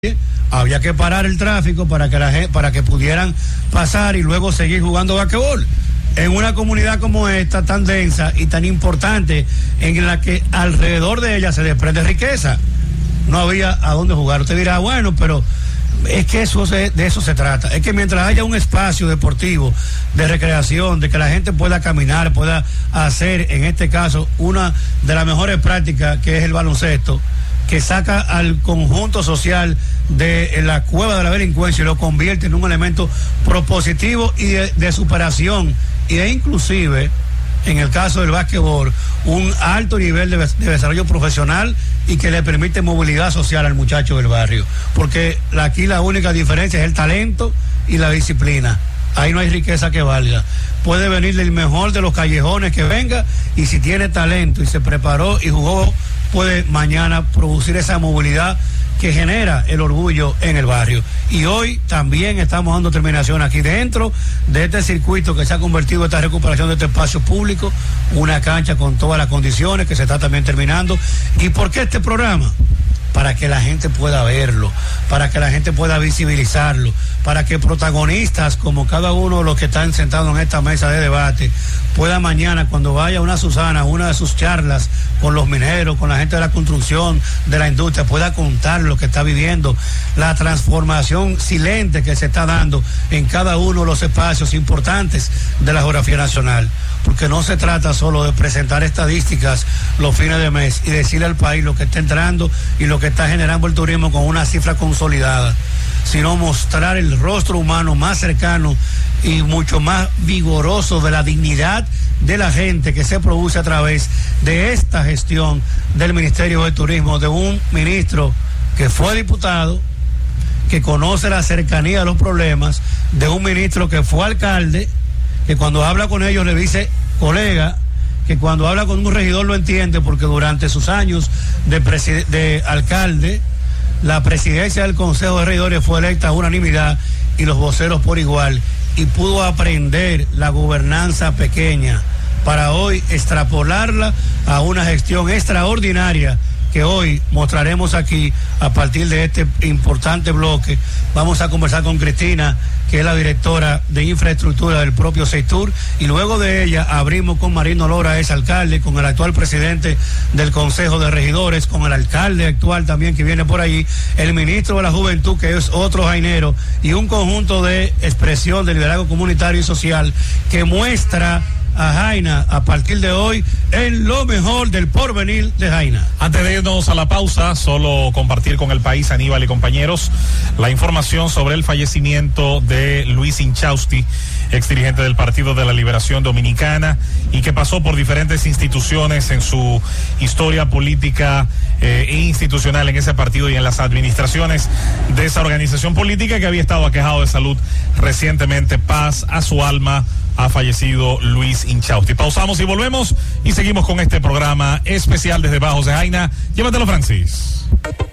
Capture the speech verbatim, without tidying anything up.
había que parar el tráfico para que la gente, para que pudieran pasar y luego seguir jugando basquetbol. En una comunidad como esta, tan densa y tan importante, en la que alrededor de ella se desprende riqueza, no había a dónde jugar. Usted dirá, bueno, pero es que eso se, de eso se trata. Es que mientras haya un espacio deportivo, de recreación, de que la gente pueda caminar, pueda hacer, en este caso, una de las mejores prácticas, que es el baloncesto, que saca al conjunto social de la cueva de la delincuencia y lo convierte en un elemento propositivo y de, de superación, y de inclusive, en el caso del básquetbol, un alto nivel de, de desarrollo profesional y que le permite movilidad social al muchacho del barrio. Porque aquí la única diferencia es el talento y la disciplina. Ahí no hay riqueza que valga. Puede venir el mejor de los callejones que venga, y si tiene talento y se preparó y jugó, puede mañana producir esa movilidad que genera el orgullo en el barrio. Y hoy también estamos dando terminación aquí dentro de este circuito que se ha convertido en esta recuperación de este espacio público, una cancha con todas las condiciones que se está también terminando. ¿Y por qué este programa? Para que la gente pueda verlo, para que la gente pueda visibilizarlo, para que protagonistas como cada uno de los que están sentados en esta mesa de debate pueda mañana, cuando vaya una Susana, una de sus charlas con los mineros, con la gente de la construcción, de la industria, pueda contar lo que está viviendo, la transformación silente que se está dando en cada uno de los espacios importantes de la geografía nacional. Porque no se trata solo de presentar estadísticas los fines de mes y decirle al país lo que está entrando y lo que está generando el turismo con una cifra consolidada, sino mostrar el rostro humano más cercano y mucho más vigoroso de la dignidad de la gente que se produce a través de esta gestión del Ministerio de Turismo, de un ministro que fue diputado, que conoce la cercanía de los problemas, de un ministro que fue alcalde, que cuando habla con ellos le dice colega, que cuando habla con un regidor lo entiende, porque durante sus años de, de alcalde, la presidencia del Consejo de Regidores fue electa a unanimidad y los voceros por igual, y pudo aprender la gobernanza pequeña para hoy extrapolarla a una gestión extraordinaria que hoy mostraremos aquí a partir de este importante bloque. Vamos a conversar con Cristina, que es la directora de infraestructura del propio Seitur, y luego de ella abrimos con Marino Lora, es alcalde, con el actual presidente del Consejo de Regidores, con el alcalde actual también que viene por ahí, el ministro de la Juventud, que es otro jainero, y un conjunto de expresión de liderazgo comunitario y social que muestra a Jaina a partir de hoy en lo mejor del porvenir de Jaina. Antes de irnos a la pausa, solo compartir con el país, Aníbal y compañeros, la información sobre el fallecimiento de Luis Inchausti, ex dirigente del Partido de la Liberación Dominicana, y que pasó por diferentes instituciones en su historia política eh, e institucional en ese partido y en las administraciones de esa organización política, que había estado aquejado de salud recientemente. Paz a su alma. Ha fallecido Luis Inchausti. Pausamos y volvemos y seguimos con este programa especial desde Bajos de Jaina. Llévatelo, Francis.